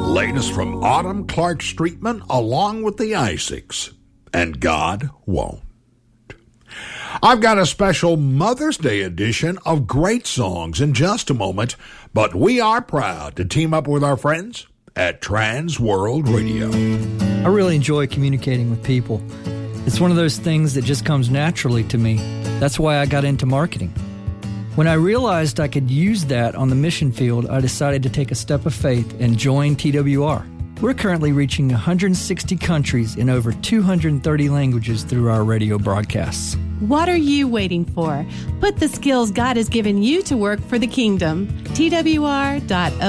Latest from Autumn Clark Streetman along with the Isaacs. And God won't. I've got a special Mother's Day edition of Great Songs in just a moment, but we are proud to team up with our friends at Trans World Radio. I really enjoy communicating with people. It's one of those things that just comes naturally to me. That's why I got into marketing. When I realized I could use that on the mission field, I decided to take a step of faith and join TWR. We're currently reaching 160 countries in over 230 languages through our radio broadcasts. What are you waiting for? Put the skills God has given you to work for the kingdom. TWR.org.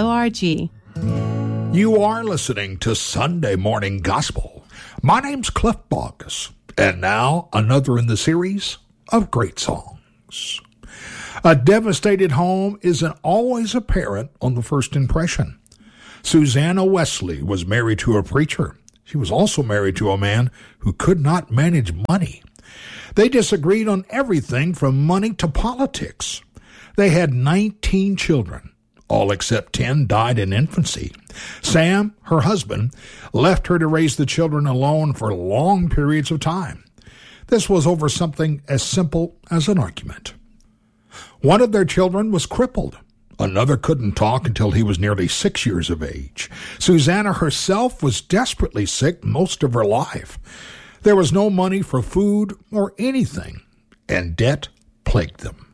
You are listening to Sunday Morning Gospel. My name's Cliff Bogus, and now another in the series of Great Songs. A devastated home isn't always apparent on the first impression. Susanna Wesley was married to a preacher. She was also married to a man who could not manage money. They disagreed on everything from money to politics. They had 19 children. All except 10 died in infancy. Sam, her husband, left her to raise the children alone for long periods of time. This was over something as simple as an argument. One of their children was crippled. Another couldn't talk until he was nearly 6 years of age. Susanna herself was desperately sick most of her life. There was no money for food or anything, and debt plagued them.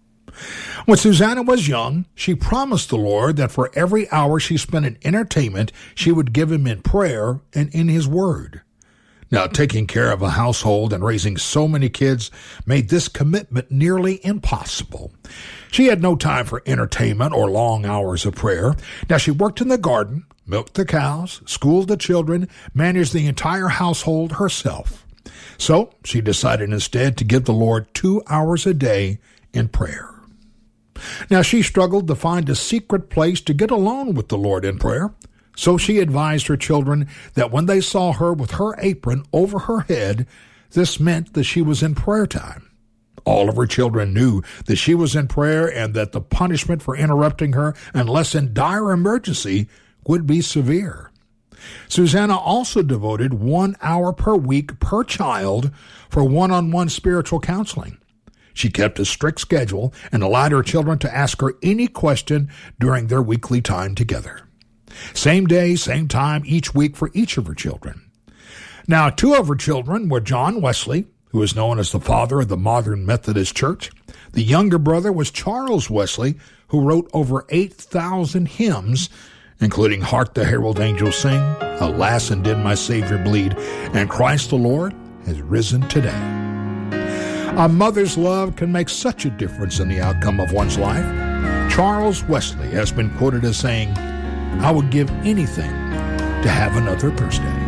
When Susanna was young, she promised the Lord that for every hour she spent in entertainment, she would give him in prayer and in his word. Now, taking care of a household and raising so many kids made this commitment nearly impossible. She had no time for entertainment or long hours of prayer. Now, she worked in the garden, milked the cows, schooled the children, managed the entire household herself. So she decided instead to give the Lord 2 hours a day in prayer. Now, she struggled to find a secret place to get alone with the Lord in prayer. So she advised her children that when they saw her with her apron over her head, this meant that she was in prayer time. All of her children knew that she was in prayer and that the punishment for interrupting her, unless in dire emergency, would be severe. Susanna also devoted 1 hour per week per child for one-on-one spiritual counseling. She kept a strict schedule and allowed her children to ask her any question during their weekly time together. Same day, same time each week for each of her children. Now, 2 of her children were John Wesley, who is known as the father of the modern Methodist Church. The younger brother was Charles Wesley, who wrote over 8,000 hymns, including Hark the Herald Angels Sing, Alas and Did My Savior Bleed, and Christ the Lord has Risen Today. A mother's love can make such a difference in the outcome of one's life. Charles Wesley has been quoted as saying, "I would give anything to have another Thursday."